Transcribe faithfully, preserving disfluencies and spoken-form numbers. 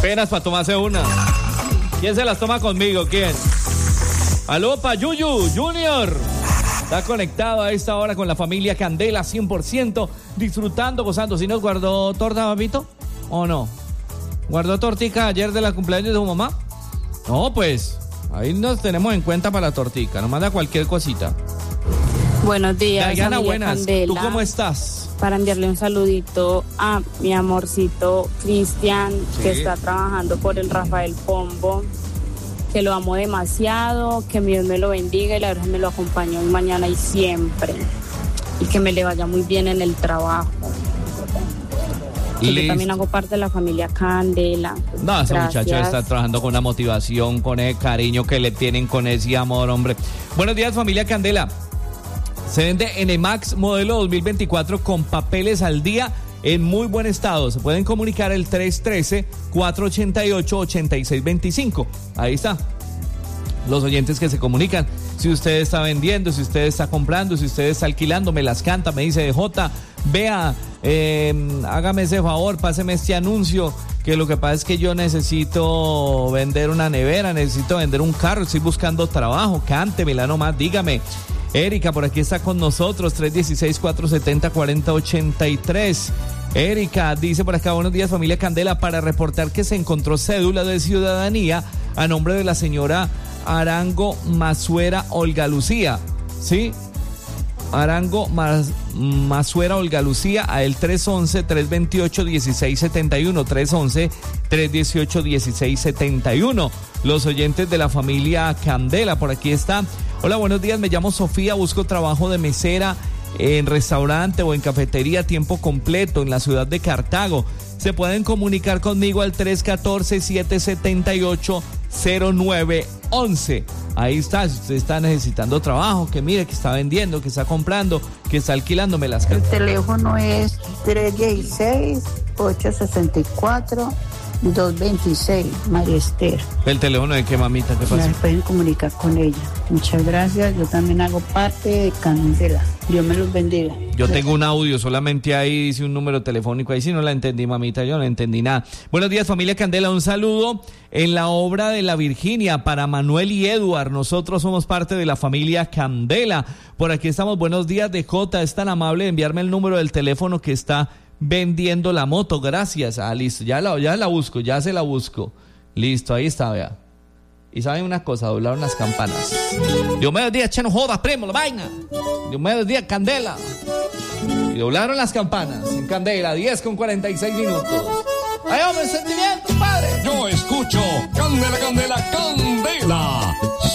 Apenas para tomarse una. ¿Quién se las toma conmigo? ¿Quién? Aló, Payuyu Junior. Está conectado a esta hora con la familia Candela, cien por ciento, disfrutando, gozando. ¿Sí nos guardó torta, papito? ¿O no? ¿Guardó tortica ayer de la cumpleaños de su mamá? No, pues, ahí nos tenemos en cuenta para la tortica. Nos manda cualquier cosita. Buenos días, Diana, buenas. Candela. ¿Tú cómo estás? Para enviarle un saludito a mi amorcito Cristian, sí, que está trabajando por el Rafael Pombo, que lo amo demasiado, que Dios me lo bendiga y la Virgen me lo acompañe hoy, mañana y siempre. Y que me le vaya muy bien en el trabajo. Que yo también hago parte de la familia Candela. No, ese muchacho está trabajando con una motivación, con el cariño que le tienen, con ese amor, hombre. Buenos días, familia Candela. Se vende Enemax modelo dos mil veinticuatro con papeles al día en muy buen estado. Se pueden comunicar el tres uno tres, cuatro ocho ocho, ocho seis dos cinco. Ahí está. Los oyentes que se comunican. Si usted está vendiendo, si usted está comprando, si usted está alquilando, me las canta, me dice, J, vea, eh, hágame ese favor, páseme este anuncio, que lo que pasa es que yo necesito vender una nevera, necesito vender un carro, estoy buscando trabajo, cántemela nomás, dígame. Erika, por aquí está con nosotros, tres uno seis, cuatro siete cero, cuatro cero ocho tres. Erika dice por acá, buenos días, familia Candela, para reportar que se encontró cédula de ciudadanía a nombre de la señora Arango Masuera Olga Lucía, ¿sí? Arango Mas, Masuera Olga Lucía a el tres once, tres veintiocho, dieciséis setenta y uno, tres once, tres dieciocho, dieciséis setenta y uno. Los oyentes de la familia Candela, por aquí está. Hola, buenos días, me llamo Sofía, busco trabajo de mesera en restaurante o en cafetería a tiempo completo en la ciudad de Cartago. Se pueden comunicar conmigo al tres uno cuatro, siete siete ocho, cero nueve once. Ahí está, si usted está necesitando trabajo, que mire, que está vendiendo, que está comprando, que está alquilando, me las... El teléfono es tres uno seis, ocho seis cuatro, dos dos seis, María Esther. ¿El teléfono de qué, mamita? ¿Qué pasa? Se pueden comunicar con ella. Muchas gracias, yo también hago parte de Candela. Dios me los bendiga. Yo tengo un audio, solamente ahí dice un número telefónico, ahí sí no la entendí, mamita, yo no entendí nada. Buenos días, familia Candela, un saludo en la obra de la Virginia para Manuel y Edward. Nosotros somos parte de la familia Candela. Por aquí estamos, buenos días de J, es tan amable de enviarme el número del teléfono que está vendiendo la moto, gracias. Ah, listo, ya la, ya la busco, ya se la busco. Listo, ahí está, vea. Y saben una cosa, doblaron las campanas. Dios medios días, che, no jodas, primo, la vaina. Dios medios días, Candela. Y doblaron las campanas en Candela, diez con cuarenta y seis minutos. ¡Ay, hombre, sentimiento, padre! Yo escucho Candela, Candela, Candela.